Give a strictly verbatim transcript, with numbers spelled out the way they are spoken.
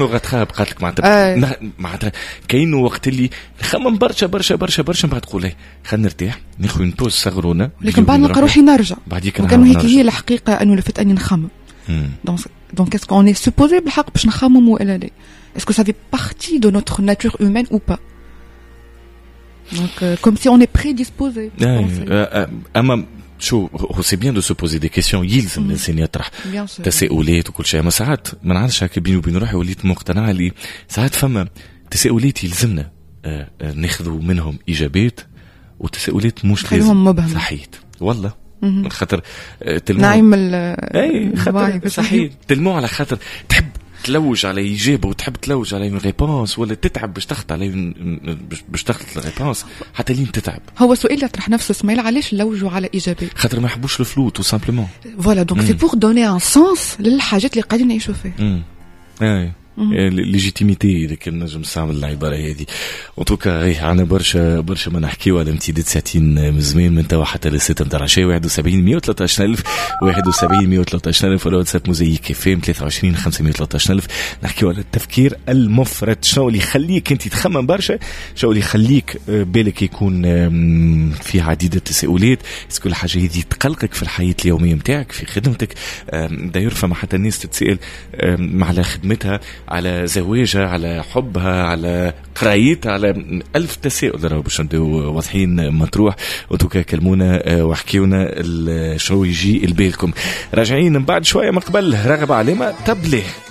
غتخاب قالك معناتها آه. معناتها كاين وقت اللي خمم برشا برشا برشا برشا بعد تقول لي خلينا نرتاح ناخذ نبوز صغرونا لكن بعد نلقى روحي نرجع وكانوا هيك هي الحقيقه انه لفت اني نخمم دونك دونك اسكو اون اي سوبوزي بالحق باش نخمم ولا لا اسكو سا في بارتي دو نوتر ناتور هيومين او با دونك كوم سي اون اي بريديسبوزي اما شو هو سي بيان دو سو بوزي دي كيسيون يلزم الانسان يطرح تساؤلات وكل شيء. اما ساعات ما نعرفش هكا بيني وبين روحي وليت مقتنع لي ساعات فما تساؤلات يلزمنا ناخذوا منهم ايجابات وتساؤلات مش لازم صحيت والله خاطر تلمو نعيم اي خاطر صحيت تلمو على خاطر تحب تلوج على إجابة وتحب تلوج على ريبونس ولا تتعب باش تخط على باش تخط الريبونس حتى لين تتعب. هو سؤال يطرح نفسه اسماعيل علاش نلوجوا على إجابة؟ خاطر ما يحبوش الفلو تو سامبلومون. فوالا دونك سي بور دوني ان سونس للحاجات اللي قاعدين نعيشوا فيها. اي ليجيتيميتي اللي كان نجم نستعمل العباره هذه. وتوكا ايه عنا برشا برشا ما نحكيو على امتداد ساعتين من زمان من توا حتى للستة نتاع العشاء. واحد وسبعين مية وثلاثة ألف واحد وسبعين مية وثلاثة ألف ولا واتساب موزايك اف ام ثلاثة وعشرين خمسمية وثلاثة ألف. نحكيو على التفكير المفرط. شنو اللي يخليك انت تخمم برشا؟ شنو اللي يخليك بالك يكون في عديد التساؤلات؟ اسكو الحاجه هذه تقلقك في الحياه اليوميه نتاعك في خدمتك؟ داير فما حتى الناس تتسائل على خدمتها على زواجها على حبها على قرايتها على ألف تساؤل راهو باش نديو واضحين مطروح. وتوكا كلمونا وحكيونا شنو يجي لبالكم. راجعين من بعد شويه من قبل رغبه علامه تبليه.